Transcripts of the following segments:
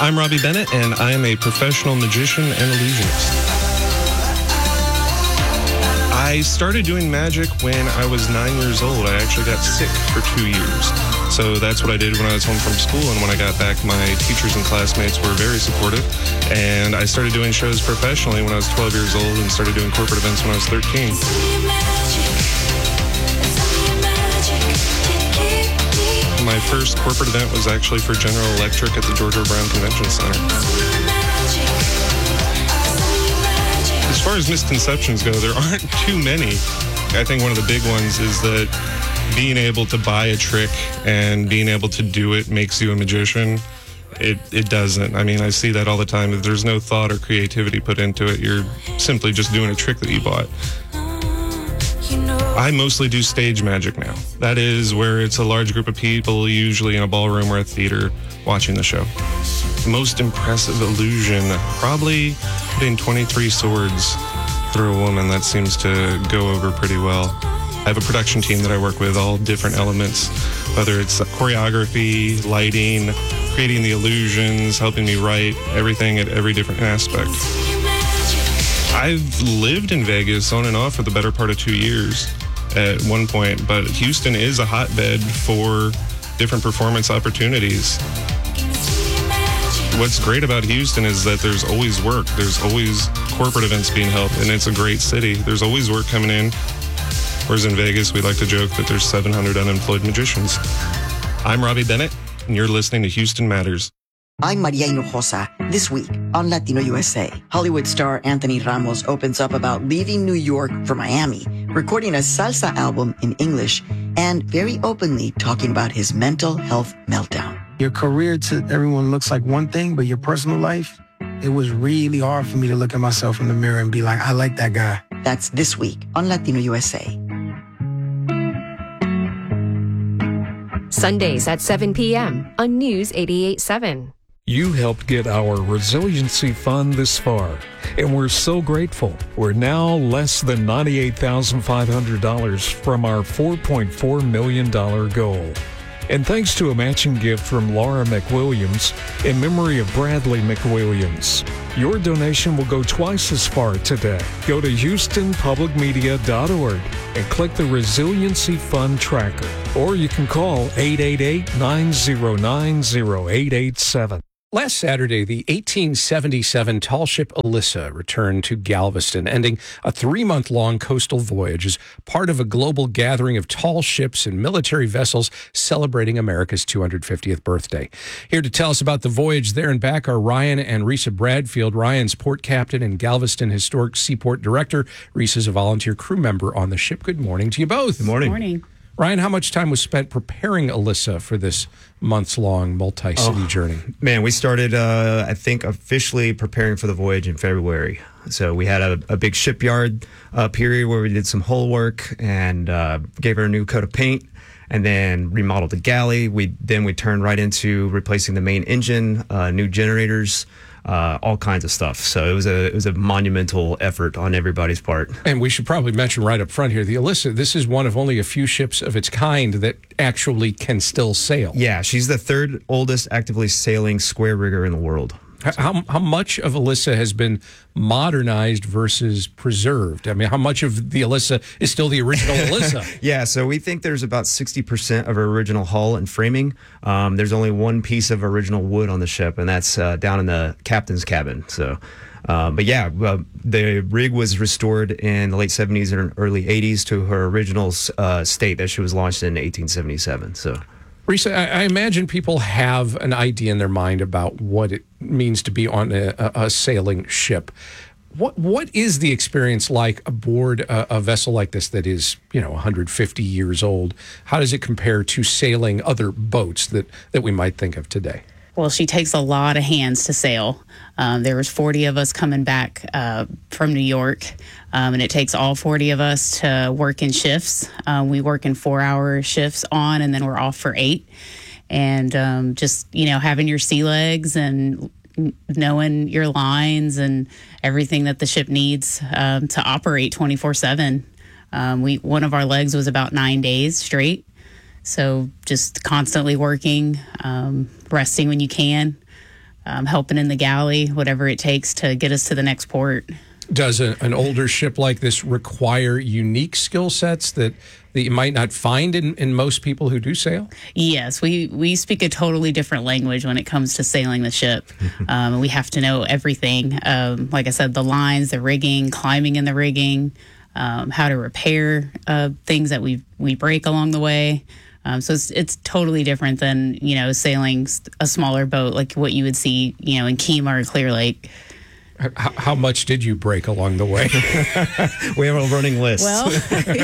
I'm Robbie Bennett, and I am a professional magician and illusionist. I started doing magic when I was 9 years old. I actually got sick for 2 years. So that's what I did when I was home from school, and when I got back, my teachers and classmates were very supportive, and I started doing shows professionally when I was 12 years old and started doing corporate events when I was 13. My first corporate event was actually for General Electric at the George R. Brown Convention Center. As far as misconceptions go, there aren't too many. I think one of the big ones is that being able to buy a trick and being able to do it makes you a magician. It doesn't. I mean, I see that all the time. If there's no thought or creativity put into it, you're simply just doing a trick that you bought. I mostly do stage magic now. That is where it's a large group of people, usually in a ballroom or a theater, watching the show. Most impressive illusion, probably putting 23 swords through a woman. That seems to go over pretty well. I have a production team that I work with, all different elements, whether it's choreography, lighting, creating the illusions, helping me write, everything at every different aspect. I've lived in Vegas on and off for the better part of 2 years at one point, but Houston is a hotbed for different performance opportunities. What's great about Houston is that there's always work. There's always corporate events being held, and it's a great city. There's always work coming in. Whereas in Vegas, we like to joke that there's 700 unemployed magicians. I'm Robbie Bennett, and you're listening to Houston Matters. I'm Maria Hinojosa. This week on Latino USA, Hollywood star Anthony Ramos opens up about leaving New York for Miami, recording a salsa album in English, and very openly talking about his mental health meltdown. Your career to everyone looks like one thing, but your personal life, it was really hard for me to look at myself in the mirror and be like, I like that guy. That's this week on Latino USA. Sundays at 7 p.m. on News 88.7. You helped get our resiliency fund this far, and we're so grateful. We're now less than $98,500 from our $4.4 million goal. And thanks to a matching gift from Laura McWilliams in memory of Bradley McWilliams. Your donation will go twice as far today. Go to HoustonPublicMedia.org and click the Resiliency Fund tracker. Or you can call 888-909-0887. Last Saturday, the 1877 tall ship Alyssa returned to Galveston, ending a 3-month-long coastal voyage as part of a global gathering of tall ships and military vessels celebrating America's 250th birthday. Here to tell us about the voyage there and back are Ryan and Risa Bradfield. Ryan's port captain and Galveston Historic Seaport director. Risa's a volunteer crew member on the ship. Good morning to you both. Good morning. Good morning. Ryan, how much time was spent preparing Alyssa for this months-long multi-city journey? Man, we started, I think, officially preparing for the voyage in February. So we had a big shipyard period where we did some hull work and gave her a new coat of paint and then remodeled the galley. We turned right into replacing the main engine, new generators, all kinds of stuff. So it was a monumental effort on everybody's part. And we should probably mention right up front here, the Alyssa, this is one of only a few ships of its kind that actually can still sail. Yeah, she's the third oldest actively sailing square rigger in the world. How much of Alyssa has been modernized versus preserved? I mean, how much of the Alyssa is still the original Alyssa? Yeah, so we think there's about 60% of her original hull and framing. There's only one piece of original wood on the ship, and that's down in the captain's cabin. So, the rig was restored in the late 70s and early 80s to her original state that she was launched in 1877. So. Risa, I imagine people have an idea in their mind about what it means to be on a sailing ship. What is the experience like aboard a vessel like this that is, 150 years old? How does it compare to sailing other boats that we might think of today? Well, she takes a lot of hands to sail. There was 40 of us coming back from New York, and it takes all 40 of us to work in shifts. We work in 4-hour shifts on, and then we're off for 8. And just, having your sea legs and knowing your lines and everything that the ship needs to operate 24/7. One of our legs was about 9 days straight. So just constantly working, resting when you can. helping in the galley, whatever it takes to get us to the next port. Does an older ship like this require unique skill sets that you might not find in most people who do sail? Yes, we speak a totally different language when it comes to sailing the ship. We have to know everything. Like I said, the lines, the rigging, climbing in the rigging, how to repair things that we break along the way. So it's totally different than, sailing a smaller boat like what you would see, in Kemah or Clear Lake. How much did you break along the way? We have a running list. Well,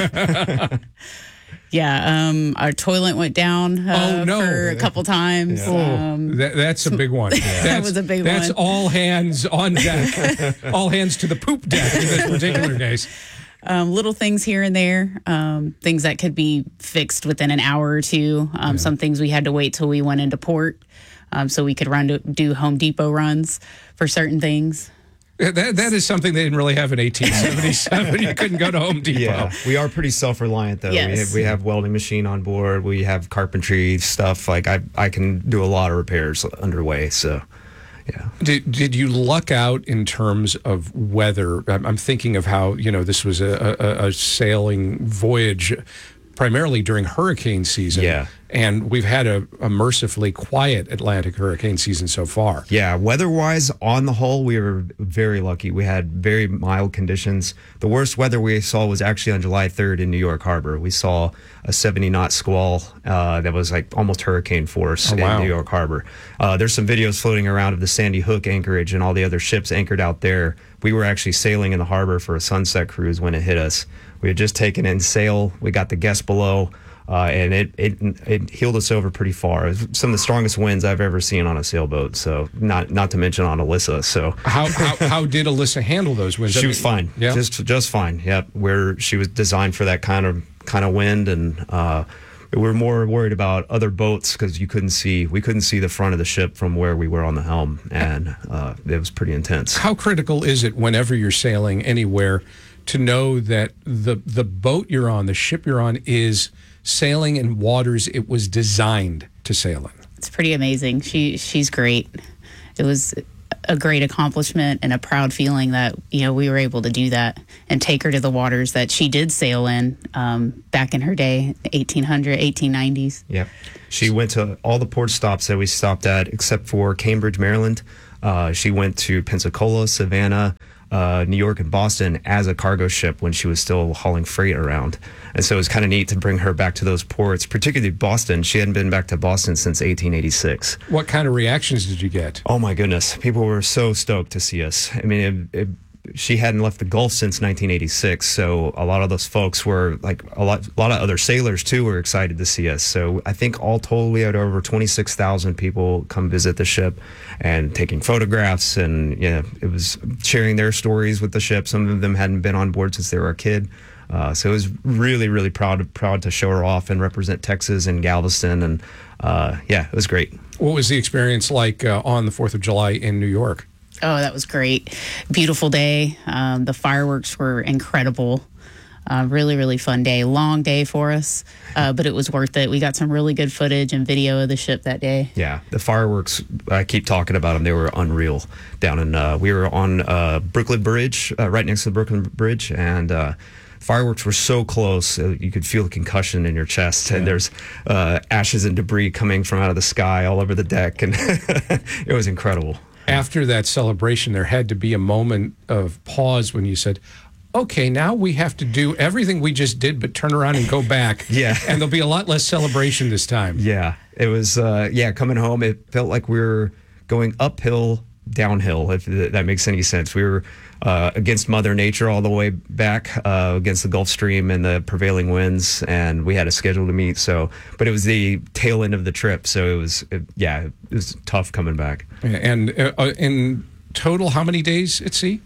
yeah, our toilet went down for a couple times. Yeah. That's a big one. That was a big one. That's all hands on deck. All hands to the poop deck in this particular case. Little things here and there, things that could be fixed within an hour or two. Some things we had to wait till we went into port so we could do Home Depot runs for certain things. That is something they didn't really have in 1877. You couldn't go to Home Depot. Yeah, we are pretty self-reliant, though. Yes. We have welding machine on board. We have carpentry stuff. Like I can do a lot of repairs underway. So, yeah. Did you luck out in terms of weather? I'm thinking of how this was a sailing voyage primarily during hurricane season. Yeah. And we've had a mercifully quiet Atlantic hurricane season so far. Yeah, weather-wise, on the whole, we were very lucky. We had very mild conditions. The worst weather we saw was actually on July 3rd in New York Harbor. We saw a 70-knot squall that was like almost hurricane force in New York Harbor. There's some videos floating around of the Sandy Hook anchorage and all the other ships anchored out there. We were actually sailing in the harbor for a sunset cruise when it hit us. We had just taken in sail. We got the guests below. And it heeled us over pretty far. It was some of the strongest winds I've ever seen on a sailboat. So not to mention on Alyssa. So how did Alyssa handle those winds? She was fine. Yeah, just fine. Yep, where she was designed for that kind of wind, and we were more worried about other boats because we couldn't see the front of the ship from where we were on the helm, and it was pretty intense. How critical is it whenever you're sailing anywhere to know that the boat you're on, the ship you're on, is sailing in waters it was designed to sail in? It's pretty amazing. She's great. It was a great accomplishment and a proud feeling that we were able to do that and take her to the waters that she did sail in back in her day, 1890s. Yeah, she went to all the port stops that we stopped at except for Cambridge, Maryland. She went to Pensacola, Savannah, New York, and Boston as a cargo ship when she was still hauling freight around. And so it was kind of neat to bring her back to those ports, particularly Boston. She hadn't been back to Boston since 1886. What kind of reactions did you get? Oh, my goodness. People were so stoked to see us. I mean, she hadn't left the Gulf since 1986, so a lot of those folks were like a lot of other sailors too were excited to see us. So I think all told we had over 26,000 people come visit the ship and taking photographs, and it was sharing their stories with the ship. Some of them hadn't been on board since they were a kid. So it was really, really proud to show her off and represent Texas and Galveston, and it was great. What was the experience like on the 4th of July in New York? Oh, that was great. Beautiful day. The fireworks were incredible. Really, really fun day. Long day for us, but it was worth it. We got some really good footage and video of the ship that day. Yeah, the fireworks, I keep talking about them. They were unreal. Down in, we were on Brooklyn Bridge, right next to the Brooklyn Bridge, and fireworks were so close, you could feel the concussion in your chest, and there's ashes and debris coming from out of the sky all over the deck, and it was incredible. After that celebration, there had to be a moment of pause when you said, okay, now we have to do everything we just did, but turn around and go back. Yeah. And there'll be a lot less celebration this time. Yeah. It was, coming home, it felt like we were going uphill, downhill, if that makes any sense. We were against Mother Nature all the way back, against the Gulf Stream and the prevailing winds, and we had a schedule to meet. So, but it was the tail end of the trip, so it was tough coming back. And in total, how many days at sea?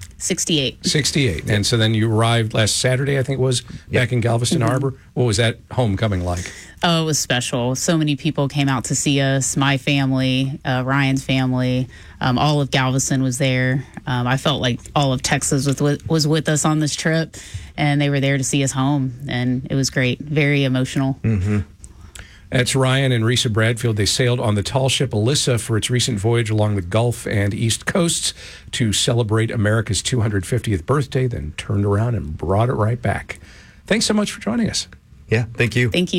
68. 68. And so then you arrived last Saturday, I think it was, back in Galveston Harbor. What was that homecoming like? Oh, it was special. So many people came out to see us. My family, Ryan's family, all of Galveston was there. I felt like all of Texas was with us on this trip, and they were there to see us home, and it was great. Very emotional. Mm-hmm. That's Ryan and Risa Bradfield. They sailed on the tall ship Alyssa for its recent voyage along the Gulf and East Coasts to celebrate America's 250th birthday, then turned around and brought it right back. Thanks so much for joining us. Yeah, thank you. Thank you.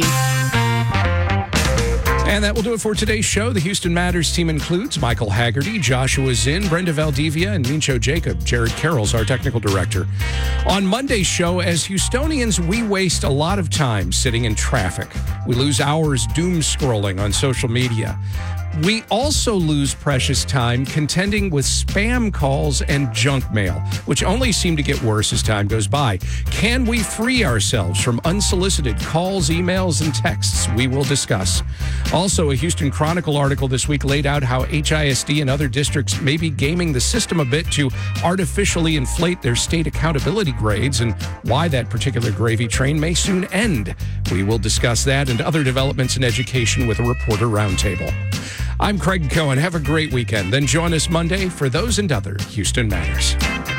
And that will do it for today's show. The Houston Matters team includes Michael Haggerty, Joshua Zinn, Brenda Valdivia, and Mincho Jacob. Jared Carroll's our technical director. On Monday's show, as Houstonians, we waste a lot of time sitting in traffic. We lose hours doom scrolling on social media. We also lose precious time contending with spam calls and junk mail, which only seem to get worse as time goes by. Can we free ourselves from unsolicited calls, emails, and texts? We will discuss. Also, a Houston Chronicle article this week laid out how HISD and other districts may be gaming the system a bit to artificially inflate their state accountability grades and why that particular gravy train may soon end. We will discuss that and other developments in education with a reporter roundtable. I'm Craig Cohen. Have a great weekend. Then join us Monday for those and other Houston Matters.